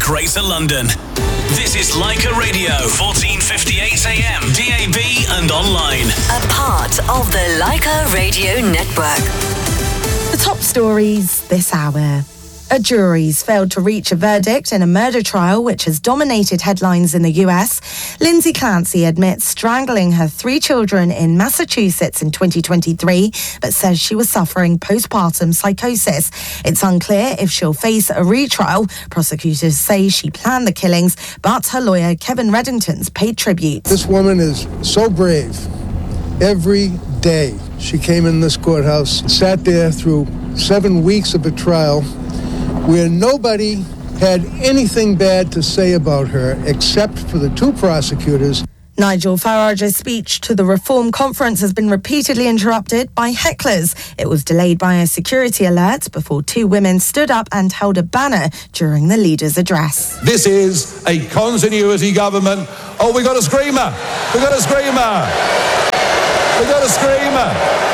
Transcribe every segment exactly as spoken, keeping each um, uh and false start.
Greater London. This is Leica Radio, fourteen fifty-eight A M, D A B and online. A part of the Leica Radio Network. The top stories this hour. A jury's failed to reach a verdict in a murder trial which has dominated headlines in the U S. Lindsay Clancy admits strangling her three children in Massachusetts in twenty twenty-three, but says she was suffering postpartum psychosis. It's unclear if she'll face a retrial. Prosecutors say she planned the killings, but her lawyer, Kevin Reddington's paid tribute. This woman is so brave. Every day she came in this courthouse, sat there through seven weeks of a trial, where nobody had anything bad to say about her except for the two prosecutors. Nigel Farage's speech to the Reform Conference has been repeatedly interrupted by hecklers. It was delayed by a security alert before two women stood up and held a banner during the leader's address. This is a continuity government. Oh, we got a screamer. We got a screamer. We got a screamer.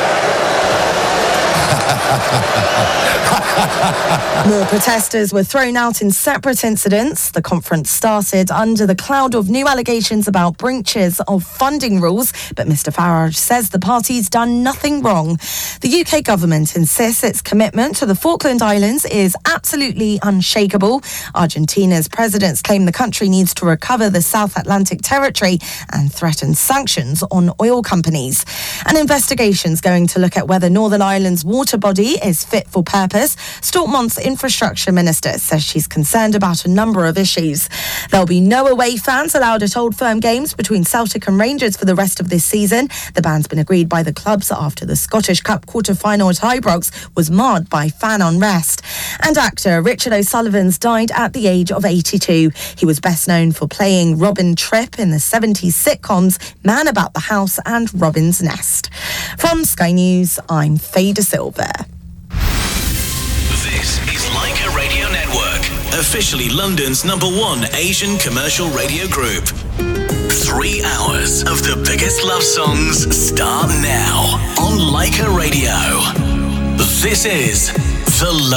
More protesters were thrown out in separate incidents. The conference started under the cloud of new allegations about breaches of funding rules, but Mr Farage says the party's done nothing wrong. The U K government insists its commitment to the Falkland Islands is absolutely unshakable. Argentina's presidents claim the country needs to recover the South Atlantic territory and threaten sanctions on oil companies. An investigation's going to look at whether Northern Ireland's water body is fit for purpose. Stortmont's infrastructure minister says she's concerned about a number of issues. There'll be no away fans allowed at Old Firm games between Celtic and Rangers for the rest of this season. The ban's been agreed by the clubs after the Scottish Cup quarter-final at Ibrox was marred by fan unrest. And actor Richard O'Sullivan's died at the age of eighty-two. He was best known for playing Robin Tripp in the seventies sitcoms Man About the House and Robin's Nest. From Sky News, I'm Faye De Silva. This is Leica Radio Network, officially London's number one Asian commercial radio group. Three hours of the biggest love songs start now on Leica Radio. This is The Love